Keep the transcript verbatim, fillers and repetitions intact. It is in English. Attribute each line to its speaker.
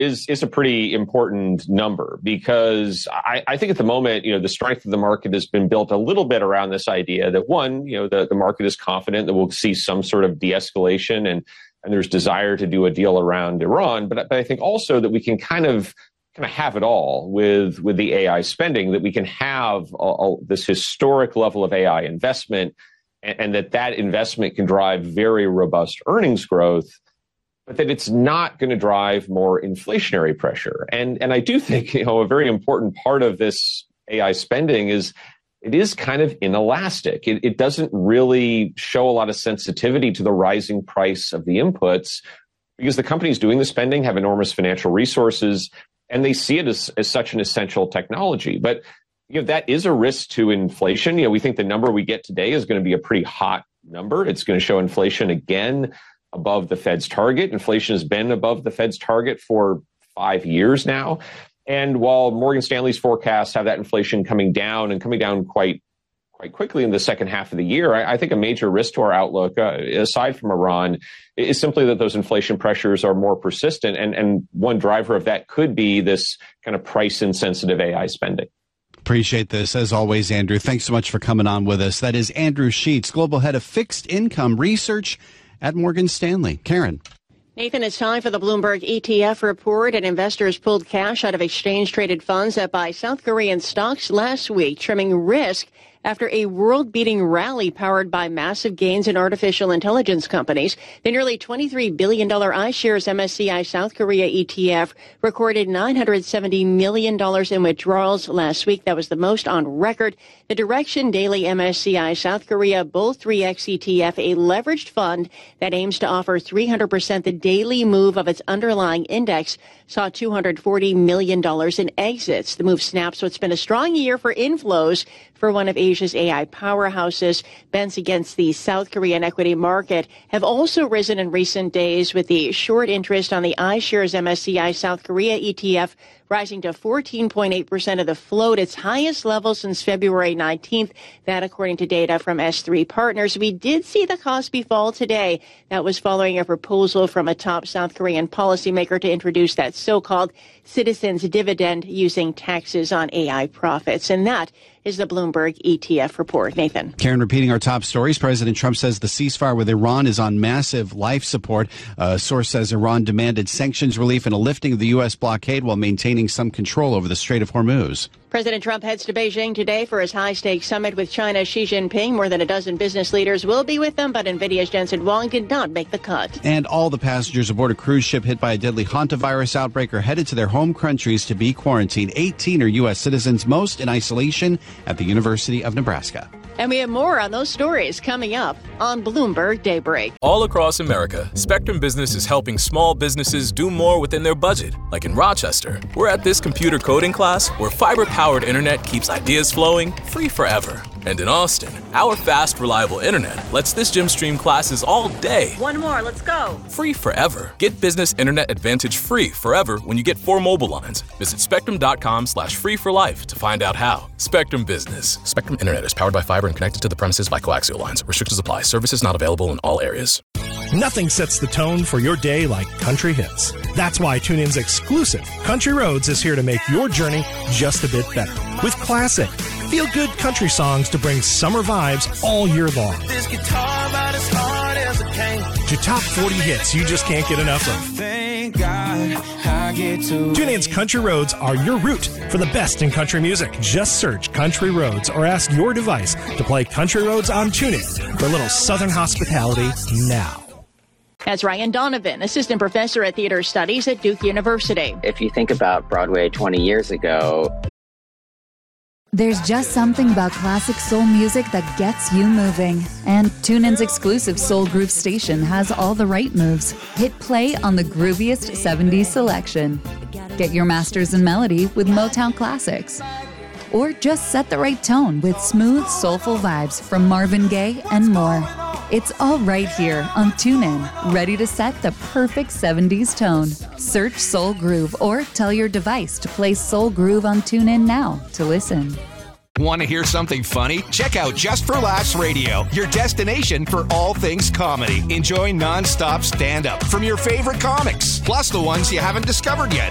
Speaker 1: is is a pretty important number because I, I think at the moment, you know, the strength of the market has been built a little bit around this idea that one, you know, the, the market is confident that we'll see some sort of de-escalation and and there's desire to do a deal around Iran. But, but I think also that we can kind of kind of have it all with with the A I spending, that we can have a, a, this historic level of A I investment and, and that that investment can drive very robust earnings growth, but that it's not going to drive more inflationary pressure. And and I do think, you know, a very important part of this A I spending is it is kind of inelastic. It, it doesn't really show a lot of sensitivity to the rising price of the inputs because the companies doing the spending have enormous financial resources and they see it as, as such an essential technology. But you know, that is a risk to inflation. You know, we think the number we get today is going to be a pretty hot number. It's going to show inflation again above the Fed's target. Inflation has been above the Fed's target for five years now. And while Morgan Stanley's forecasts have that inflation coming down and coming down quite quite quickly in the second half of the year, I, I think a major risk to our outlook, uh, aside from Iran, is simply that those inflation pressures are more persistent. And, and one driver of that could be this kind of price-insensitive A I spending.
Speaker 2: Appreciate this, as always, Andrew. Thanks so much for coming on with us. That is Andrew Sheets, Global Head of Fixed Income Research at Morgan Stanley. Karen.
Speaker 3: Nathan, it's time for the Bloomberg E T F report, and investors pulled cash out of exchange-traded funds that buy South Korean stocks last week, trimming risk after a world-beating rally powered by massive gains in artificial intelligence companies. The nearly twenty-three billion dollars iShares M S C I South Korea E T F recorded nine hundred seventy million dollars in withdrawals last week. That was the most on record. The Direction Daily M S C I South Korea Bull three X E T F, a leveraged fund that aims to offer three hundred percent the daily move of its underlying index, saw two hundred forty million dollars in exits. The move snaps what's been a strong year for inflows for one of Asia's A I powerhouses. Bets against the South Korean equity market have also risen in recent days, with the short interest on the iShares M S C I South Korea E T F rising to fourteen point eight percent of the float, its highest level since February nineteenth. That according to data from S three Partners. We did see the Kospi fall today. That was following a proposal from a top South Korean policymaker to introduce that so-called citizens dividend using taxes on A I profits. And that is the Bloomberg E T F report. Nathan.
Speaker 2: Karen, repeating our top stories. President Trump says the ceasefire with Iran is on massive life support. A source says Iran demanded sanctions relief and a lifting of the U S blockade while maintaining some control over the Strait of Hormuz.
Speaker 3: President Trump heads to Beijing today for his high-stakes summit with China's Xi Jinping. More than a dozen business leaders will be with them, but NVIDIA's Jensen Huang did not make the cut.
Speaker 2: And all the passengers aboard a cruise ship hit by a deadly hantavirus outbreak are headed to their home countries to be quarantined. eighteen are U S citizens, most in isolation at the University of Nebraska.
Speaker 3: And we have more on those stories coming up on Bloomberg Daybreak.
Speaker 4: All across America, Spectrum Business is helping small businesses do more within their budget. Like in Rochester, we're at this computer coding class where fiber-powered internet keeps ideas flowing free forever. And in Austin, our fast, reliable internet lets this gym stream classes all day.
Speaker 5: One more, let's go.
Speaker 4: Free forever. Get Business Internet Advantage free forever when you get four mobile lines. Visit spectrum.com slash free for life to find out how. Spectrum Business. Spectrum Internet is powered by fiber and connected to the premises by coaxial lines. Restrictions apply. Services not available in all areas.
Speaker 6: Nothing sets the tone for your day like country hits. That's why TuneIn's exclusive Country Roads is here to make your journey just a bit better. With classic, feel-good country songs to bring summer vibes all year long. This guitar about as hard as it can. To top forty hits you just can't get enough of. Thank God I get to TuneIn's Country Roads are your route for the best in country music. Just search Country Roads or ask your device to play Country Roads on TuneIn for a little Southern hospitality now.
Speaker 3: That's Ryan Donovan, assistant professor at theater studies at Duke University.
Speaker 7: If you think about Broadway twenty years ago,
Speaker 8: there's just something about classic soul music that gets you moving. And TuneIn's exclusive Soul Groove station has all the right moves. Hit play on the grooviest seventies selection. Get your masters in melody with Motown classics. Or just set the right tone with smooth, soulful vibes from Marvin Gaye and more. It's all right here on TuneIn, ready to set the perfect seventies tone. Search Soul Groove or tell your device to play Soul Groove on TuneIn now to listen.
Speaker 9: Want to hear something funny? Check out Just for Laughs Radio, your destination for all things comedy. Enjoy nonstop stand-up from your favorite comics, plus the ones you haven't discovered yet.